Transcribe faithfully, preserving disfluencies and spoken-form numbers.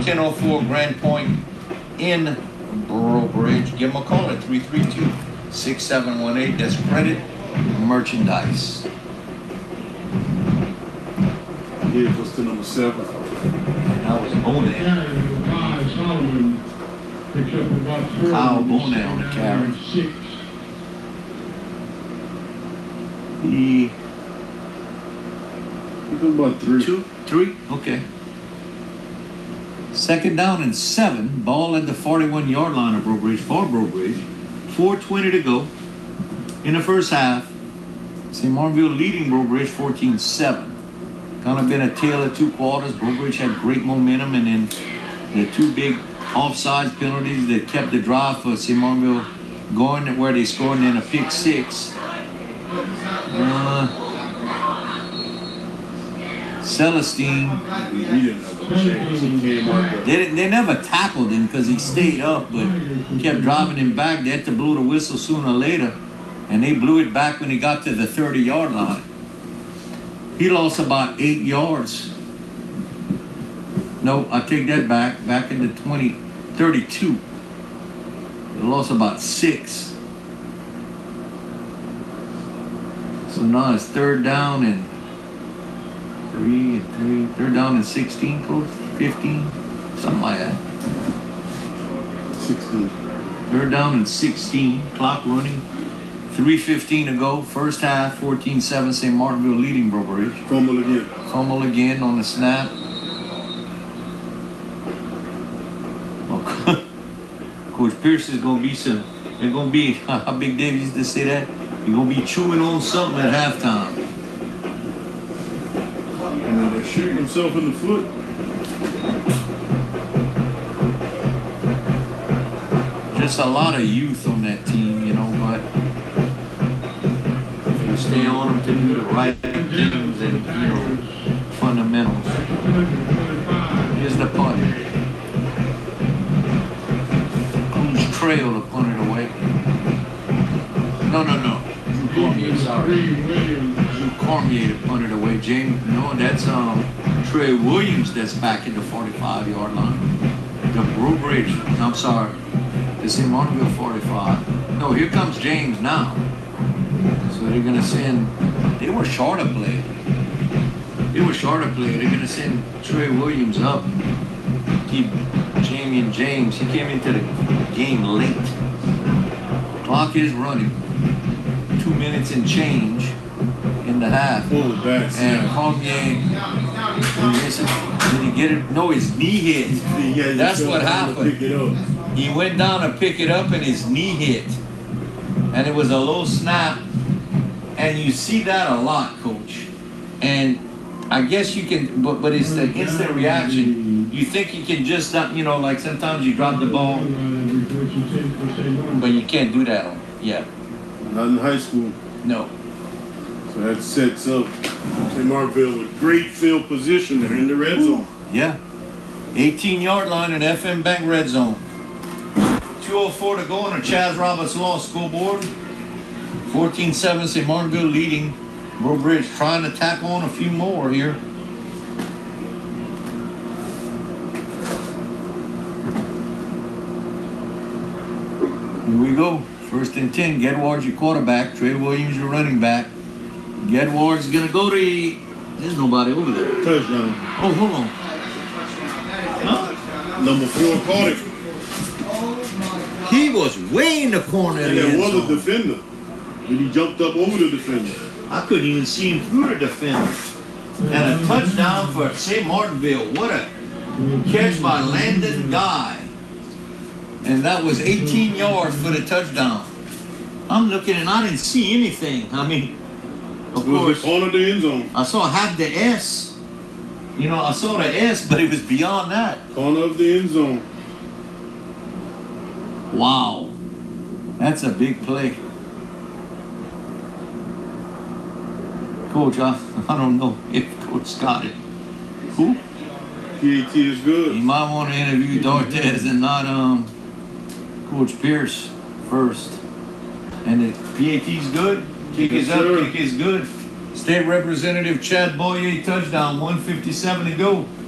ten oh four Grand Point in Breaux Bridge. Give them a call at three three two, six seven one eight. That's credit merchandise. Yeah, what's the number seven? That was Bonan. Kyle Bonan on the carry. He about three. Two, three, okay. Second down and seven. Ball at the forty-one yard line of Breaux Bridge for Breaux Bridge. four twenty to go in the first half. Saint Martinville leading Breaux Bridge fourteen seven. Kind of been a tale of two quarters. Breaux Bridge had great momentum, and then the two big offside penalties that kept the drive for Saint Martinville going where they scored, and then a pick six. Uh, Celestine, they, they never tackled him because he stayed up, but kept driving him back. They had to blow the whistle sooner or later, and they blew it back when he got to the thirty yard line. He lost about eight yards. No, I take that back. Back in the twenty, thirty-two. He lost about six. So now it's third down and three and three. Third down and sixteen, close, fifteen, something like that. sixteen. Third down and sixteen. Clock running. three fifteen to go. First half, fourteen seven. Saint Martinville leading Breaux Bridge. Fumble again. Fumble again on the snap. Oh, Coach Pierce is going to be some. They're going to be. How Big Dave used to say that. You're going to be chewing on something at halftime. And then they're shooting himself in the foot. Just a lot of youth on that team, you know, but if you stay on them to do the right things and, you know, fundamentals. Here's the punt. Cruz Trail to punt it away. No, no, no. Cormier, sorry. Cormier to punt it away. James, no, that's um Trey Williams that's back at the forty-five yard line. The Breaux Bridge, I'm sorry. It's in Martinville forty-five. No, here comes James now. So they're gonna send, they were short of play. They were short of play. They're gonna send Trey Williams up. Keep Jamie and James. He came into the game late. Clock is running. Two minutes and change in the half. Pull it back. And Cormier, did he get it? No, his knee hit. Yeah, that's what happened. Pick it up. He went down to pick it up and his knee hit. And it was a low snap. And you see that a lot, Coach. And I guess you can, but, but it's the instant reaction. You think you can just, you know, like sometimes you drop the ball, but you can't do that on, yeah. Not in high school. No. So that sets up Saint Martinville with great field position. They're in the red zone. Yeah. eighteen yard line in F M Bank red zone. two oh four to go on the Chaz Roberts Law scoreboard. fourteen seven, Saint Martinville leading. Breaux Bridge trying to tack on a few more here. Here we go. First and ten. Gedward's your quarterback. Trey Williams your running back. Gedward's going to go to the... There's nobody over there. Touchdown. Oh, hold on. Huh? Number four caught it. He was way in the corner of And the there end was zone. a defender. And he jumped up over the defender. I couldn't even see him through the defender. And a touchdown for Saint Martinville. What a catch by Landon Guy. And that was eighteen yards for the touchdown. I'm looking and I didn't see anything. I mean, of It was course, the corner of the end zone. I saw half the S. You know, I saw the S, but it was beyond that. Corner of the end zone. Wow. That's a big play. Coach, I, I don't know if Coach got it. Who? P A T is good. You might want to interview Dortez and not um Coach Pierce first. And the P A T's good. Kick Yes, is up, sir. kick is good. State Representative Chad Boyer, touchdown, one fifty-seven to go.